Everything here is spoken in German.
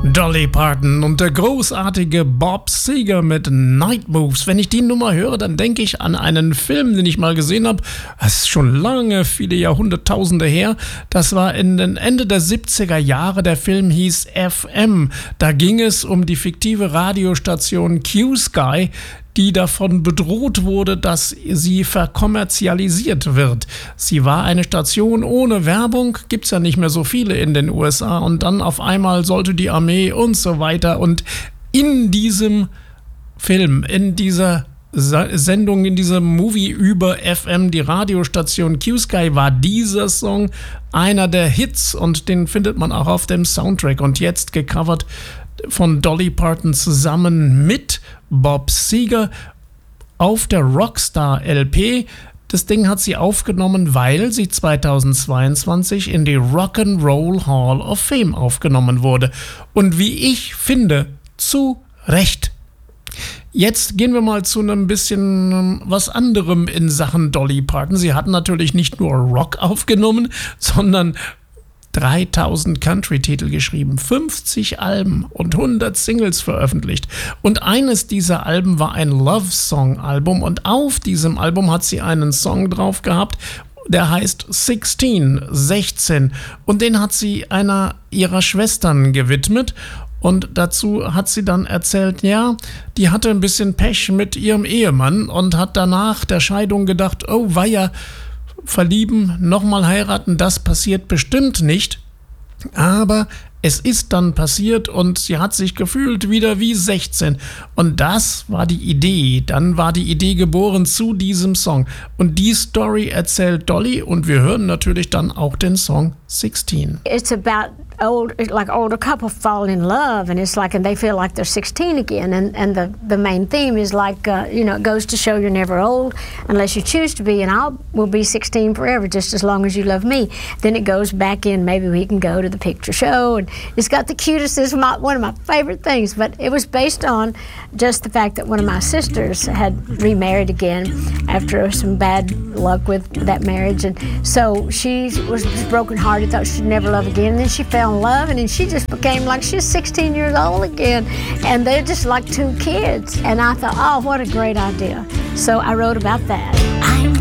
Dolly Parton und der großartige Bob Seger mit Night Moves. Wenn ich die Nummer höre, dann denke ich an einen Film, den ich mal gesehen habe. Das ist schon lange, viele Jahrhunderttausende her. Das war in den Ende der 70er Jahre. Der Film hieß FM. Da ging es um die fiktive Radiostation Q-Sky, die davon bedroht wurde, dass sie verkommerzialisiert wird. Sie war eine Station ohne Werbung, gibt's ja nicht mehr so viele in den USA, und dann auf einmal sollte die Armee und so weiter. Und in diesem Film, in dieser Sendung, in diesem Movie über FM, die Radiostation Q-Sky, war dieser Song einer der Hits, und den findet man auch auf dem Soundtrack, und jetzt gecovert von Dolly Parton zusammen mit Bob Seger auf der Rockstar LP. Das Ding hat sie aufgenommen, weil sie 2022 in die Rock'n'Roll Hall of Fame aufgenommen wurde. Und wie ich finde, zu Recht. Jetzt gehen wir mal zu einem bisschen was anderem in Sachen Dolly Parton. Sie hat natürlich nicht nur Rock aufgenommen, sondern 3000 Country-Titel geschrieben, 50 Alben und 100 Singles veröffentlicht. Und eines dieser Alben war ein Love-Song-Album, und auf diesem Album hat sie einen Song drauf gehabt, der heißt 16. Und den hat sie einer ihrer Schwestern gewidmet. Und dazu hat sie dann erzählt, ja, die hatte ein bisschen Pech mit ihrem Ehemann und hat danach der Scheidung gedacht, oh weia, verlieben, nochmal heiraten, das passiert bestimmt nicht. Aber es ist dann passiert, und sie hat sich gefühlt wieder wie 16. Und das war die Idee. Dann war die Idee geboren zu diesem Song. Und die Story erzählt Dolly, und wir hören natürlich dann auch den Song 16. It's about older couple fall in love, and it's like, and they feel like they're 16 again, and the main theme is like, it goes to show you're never old unless you choose to be, and I will be 16 forever just as long as you love me. Then it goes back in, maybe we can go to the picture show, and it's got the cutest, it's one of my favorite things, but it was based on just the fact that one of my sisters had remarried again after some bad luck with that marriage, and so she was brokenhearted, thought she'd never love again, and then she fell in love, and then she just became like she's 16 years old again, and they're just like two kids. And I thought, oh, what a great idea. So I wrote about that. I'm